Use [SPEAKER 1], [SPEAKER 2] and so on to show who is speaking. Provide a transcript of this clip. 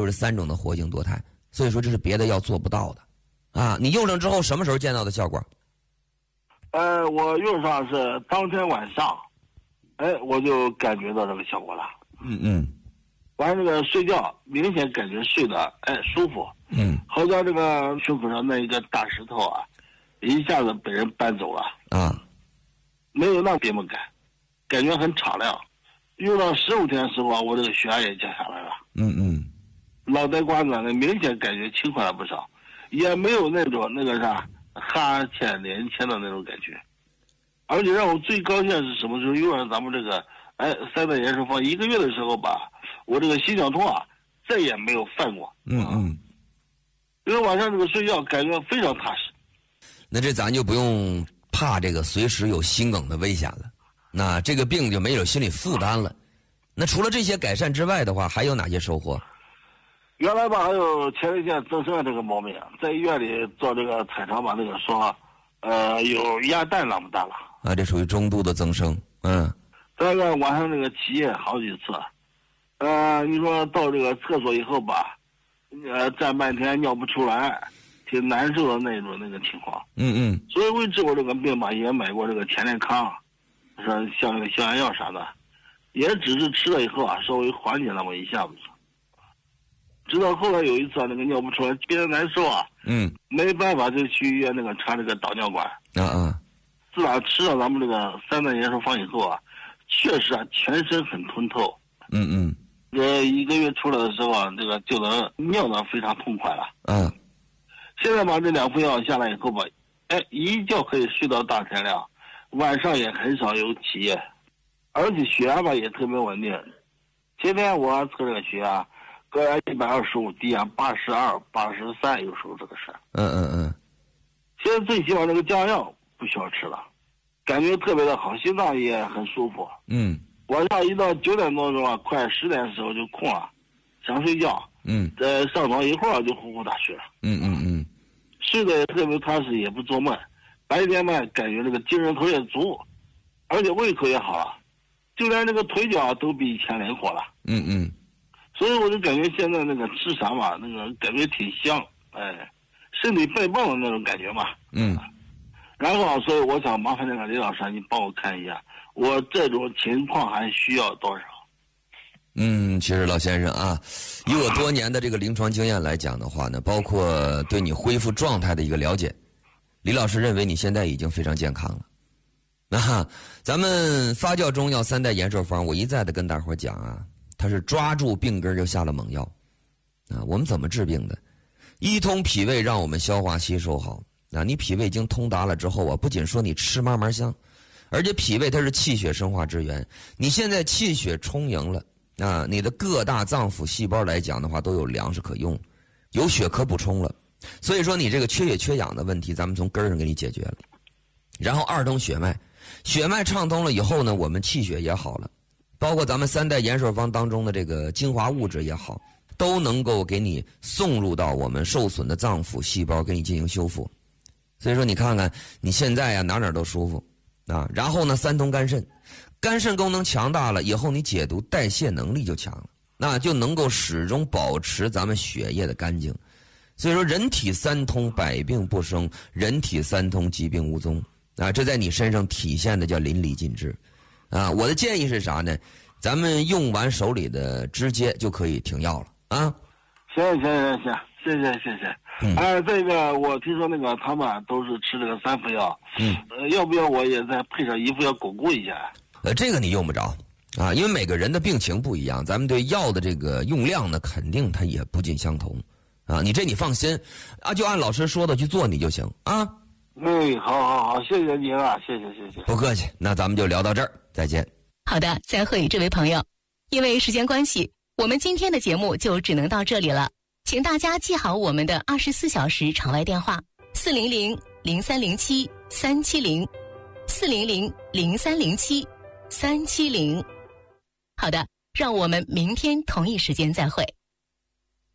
[SPEAKER 1] 就是3种的活性多肽，所以说这是别的药做不到的啊。你用上之后什么时候见到的效果？
[SPEAKER 2] 我用上是当天晚上，我就感觉到这个效果了。完了这个睡觉明显感觉睡得舒服。好像这个胸口上那一个大石头啊，一下子被人搬走了
[SPEAKER 1] 啊，
[SPEAKER 2] 没有那别么感觉很敞亮。用到15天的时候啊，我这个血压也降下来了。脑袋瓜子呢明显感觉轻快了不少，也没有那种那个啥哈欠连天的那种感觉。而且让我最高兴的是什么时候用上咱们这个3代延寿方1个月的时候吧，我这个心绞痛啊再也没有犯过。因为晚上这个睡觉感觉非常踏实。
[SPEAKER 1] 那这咱就不用怕这个随时有心梗的危险了，那这个病就没有心理负担了。那除了这些改善之外的话，还有哪些收获？
[SPEAKER 2] 原来吧还有前列腺增生这个毛病，在医院里做这个彩超吧，那个说有鸭蛋那么大了
[SPEAKER 1] 啊，这属于中度的增生。
[SPEAKER 2] 大概晚上这个起夜好几次。你说到这个厕所以后吧，站半天尿不出来，挺难受的那个情况。所以为治我这个病吧，也买过这个田连康，说像那个消炎药啥的，也只是吃了以后啊，稍微缓解那么一下子。直到后来有一次啊，那个尿不出来，憋得难受啊，没办法就去医院那个插这个导尿管。自打吃了咱们这个3代延寿方以后啊，确实啊全身很通透。1个月出来的时候啊，这个就能尿得非常痛快了。现在把这2副药下来以后吧，一觉可以睡到大天亮，晚上也很少有起夜，而且血压吧也特别稳定。前天我测这个血压，高压125，低压82、83，有时候这个事。现在最起码这个降药不需要吃了，感觉特别的好，心脏也很舒服。晚上一到9点多钟啊，快10点的时候就空了，想睡觉。上床一会儿就呼呼大睡了。睡得也特别踏实，也不做梦。白天嘛，感觉这个精神头也足，而且胃口也好了，就连这个腿脚都比以前灵活了。所以我就感觉现在那个吃啥嘛，那个感觉挺香，身体倍棒的那种感觉嘛。然后所以我想麻烦那个李老师，你帮我看一下，我这种情况还需要多少？
[SPEAKER 1] 其实老先生啊，以我多年的这个临床经验来讲的话呢，包括对你恢复状态的一个了解，李老师认为你现在已经非常健康了。那咱们发酵中药3代延寿方，我一再的跟大伙讲啊，它是抓住病根就下了猛药啊。我们怎么治病的？一通脾胃，让我们消化吸收好啊。你脾胃经通达了之后啊，不仅说你吃慢慢香，而且脾胃它是气血生化之源，你现在气血充盈了啊，你的各大脏腑细胞来讲的话都有粮食可用，有血可补充了。所以说你这个缺血缺氧的问题，咱们从根儿上给你解决了。然后二通血脉，血脉畅通了以后呢，我们气血也好了，包括咱们3代延寿方当中的这个精华物质也好，都能够给你送入到我们受损的脏腑细胞，给你进行修复。所以说你看看你现在呀，哪都舒服啊。然后呢，3通肝肾，肝肾功能强大了以后，你解毒代谢能力就强了，那就能够始终保持咱们血液的干净。所以说人体3通，百病不生，人体3通，疾病无踪啊，这在你身上体现的叫淋漓尽致啊。我的建议是啥呢？咱们用完手里的直接就可以停药了啊。
[SPEAKER 2] 行，谢谢。这个我听说那个他们都是吃这个3副药，要不要我也再配上1副药巩固一下？
[SPEAKER 1] 这个你用不着啊，因为每个人的病情不一样，咱们对药的这个用量呢，肯定它也不尽相同啊。你放心啊，就按老师说的去做你就行啊。
[SPEAKER 2] 好，谢谢您啊，谢谢。
[SPEAKER 1] 不客气，那咱们就聊到这儿，再见。
[SPEAKER 3] 好的，再会，这位朋友。因为时间关系，我们今天的节目就只能到这里了。请大家记好我们的24小时场外电话：400-0307-370，400-0307-370。好的，让我们明天同一时间再会。